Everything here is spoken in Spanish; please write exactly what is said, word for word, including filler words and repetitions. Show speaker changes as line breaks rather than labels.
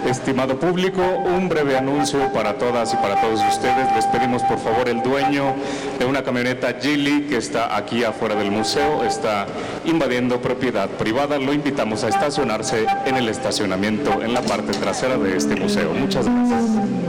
Estimado público, un breve anuncio para todas y para todos ustedes. Les pedimos por favor el dueño de una camioneta Geely que está aquí afuera del museo, está invadiendo propiedad privada. Lo invitamos a estacionarse en el estacionamiento en la parte trasera de este museo. Muchas gracias.